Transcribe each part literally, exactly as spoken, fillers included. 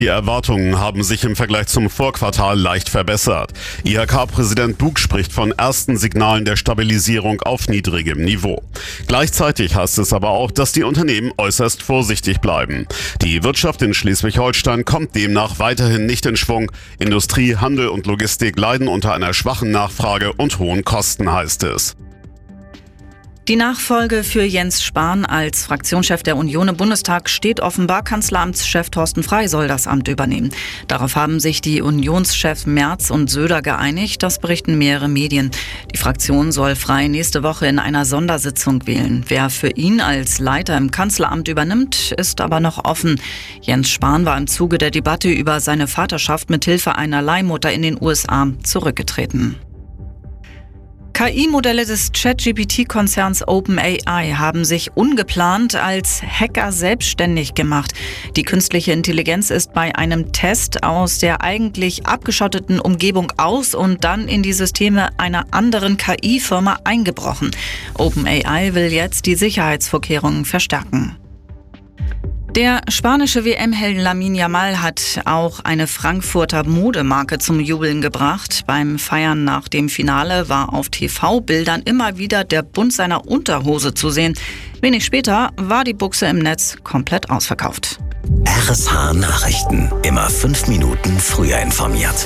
Die Erwartungen haben sich im Vergleich zum Vorquartal leicht verbessert. I H K-Präsident Bug spricht von ersten Signalen der Stabilisierung auf niedrigem Niveau. Gleichzeitig heißt es aber auch, dass die Unternehmen äußerst vorsichtig bleiben. Die Wirtschaft in Schleswig-Holstein kommt demnach weiterhin nicht in Schwung. Industrie, Handel und Logistik leiden unter einer schwachen Nachfrage und hohen Kosten, heißt es. Die Nachfolge für Jens Spahn als Fraktionschef der Union im Bundestag steht offenbar. Kanzleramtschef Thorsten Frey soll das Amt übernehmen. Darauf haben sich die Unionschefs Merz und Söder geeinigt, das berichten mehrere Medien. Die Fraktion soll Frey nächste Woche in einer Sondersitzung wählen. Wer für ihn als Leiter im Kanzleramt übernimmt, ist aber noch offen. Jens Spahn war im Zuge der Debatte über seine Vaterschaft mit Hilfe einer Leihmutter in den U S A zurückgetreten. K I-Modelle des ChatGPT-Konzerns OpenAI haben sich ungeplant als Hacker selbstständig gemacht. Die künstliche Intelligenz ist bei einem Test aus der eigentlich abgeschotteten Umgebung aus und dann in die Systeme einer anderen K I-Firma eingebrochen. OpenAI will jetzt die Sicherheitsvorkehrungen verstärken. Der spanische W M-Held Lamine Yamal hat auch eine Frankfurter Modemarke zum Jubeln gebracht. Beim Feiern nach dem Finale war auf T V-Bildern immer wieder der Bund seiner Unterhose zu sehen. Wenig später war die Buchse im Netz komplett ausverkauft. R S H Nachrichten. Immer fünf Minuten früher informiert.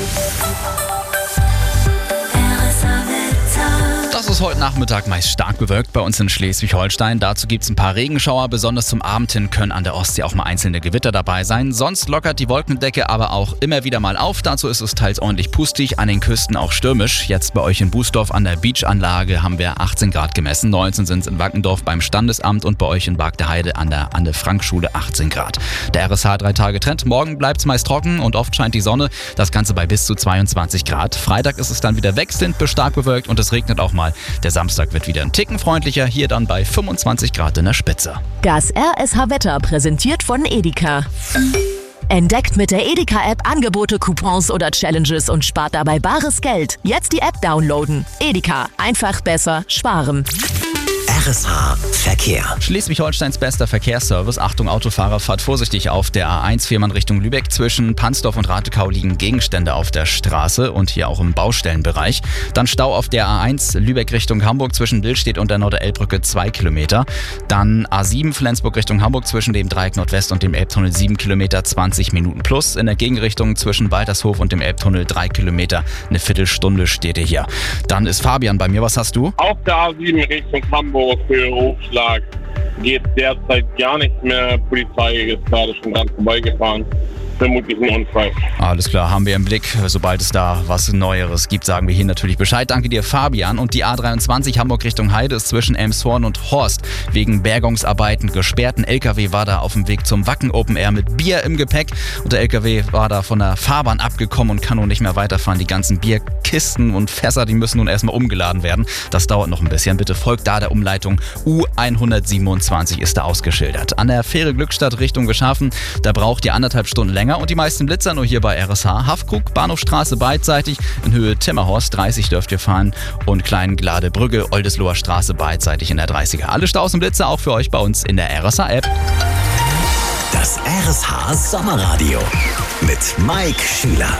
Das ist heute Nachmittag meist stark bewölkt bei uns in Schleswig-Holstein. Dazu gibt es ein paar Regenschauer. Besonders zum Abend hin können an der Ostsee auch mal einzelne Gewitter dabei sein. Sonst lockert die Wolkendecke aber auch immer wieder mal auf. Dazu ist es teils ordentlich pustig, an den Küsten auch stürmisch. Jetzt bei euch in Bußdorf an der Beachanlage haben wir achtzehn Grad gemessen. neunzehn sind es in Wackendorf beim Standesamt und bei euch in Barg der Heide an der Anne-Frank-Schule achtzehn Grad. Der R S H drei Tage Trend. Morgen bleibt es meist trocken und oft scheint die Sonne. Das Ganze bei bis zu zweiundzwanzig Grad. Freitag ist es dann wieder wechselnd bis stark bewölkt und es regnet auch mal. Der Samstag wird wieder ein Ticken freundlicher, hier dann bei fünfundzwanzig Grad in der Spitze. Das R S H-Wetter präsentiert von Edeka. Entdeckt mit der Edeka-App Angebote, Coupons oder Challenges und spart dabei bares Geld. Jetzt die App downloaden. Edeka. Einfach besser sparen. R S H Verkehr. Schleswig-Holsteins bester Verkehrsservice. Achtung Autofahrer, fahrt vorsichtig auf der A eins Fehmarn Richtung Lübeck. Zwischen Pansdorf und Ratekau liegen Gegenstände auf der Straße und hier auch im Baustellenbereich. Dann Stau auf der A eins Lübeck Richtung Hamburg zwischen Billstedt und der Norder-Elbbrücke zwei Kilometer. Dann A sieben Flensburg Richtung Hamburg zwischen dem Dreieck Nordwest und dem Elbtunnel sieben Kilometer, zwanzig Minuten plus. In der Gegenrichtung zwischen Waltershof und dem Elbtunnel drei Kilometer, eine Viertelstunde steht ihr hier. Dann ist Fabian bei mir. Was hast du? Auf der A sieben Richtung Hamburg für Hochschlag geht derzeit gar nicht mehr. Polizei ist gerade schon dran vorbeigefahren. Vermutlich ein Unfall. Alles klar, haben wir im Blick. Sobald es da was Neueres gibt, sagen wir hier natürlich Bescheid. Danke dir, Fabian. Und die A dreiundzwanzig Hamburg Richtung Heide ist zwischen Elmshorn und Horst wegen Bergungsarbeiten gesperrt. Ein L K W war da auf dem Weg zum Wacken Open Air mit Bier im Gepäck. Und der L K W war da von der Fahrbahn abgekommen und kann nun nicht mehr weiterfahren. Die ganzen Bierkisten und Fässer, die müssen nun erstmal umgeladen werden. Das dauert noch ein bisschen. Bitte folgt da der Umleitung. U hundertsiebenundzwanzig ist da ausgeschildert. An der Fähre Glückstadt Richtung Geschaffen, da braucht ihr anderthalb Stunden länger. Und die meisten Blitzer nur hier bei R S H. Haffkrug, Bahnhofstraße beidseitig, in Höhe Timmerhorst dreißig dürft ihr fahren und Kleinglade Brügge, Oldesloher Straße beidseitig in der dreißiger. Alle Staus und Blitzer auch für euch bei uns in der R S H-App. Das R S H Sommerradio mit Mike Schüler.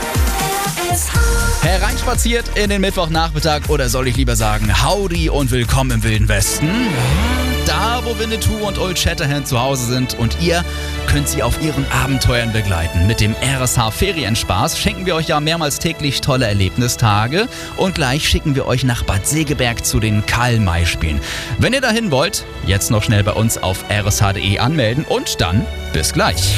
Hereinspaziert in den Mittwochnachmittag oder soll ich lieber sagen Howdy und willkommen im Wilden Westen. Da, wo Winnetou und Old Shatterhand zu Hause sind und ihr könnt sie auf ihren Abenteuern begleiten. Mit dem R S H Ferienspaß schenken wir euch ja mehrmals täglich tolle Erlebnistage und gleich schicken wir euch nach Bad Segeberg zu den Karl-May-Spielen. Wenn ihr dahin wollt, jetzt noch schnell bei uns auf r s h punkt d e anmelden und dann bis gleich.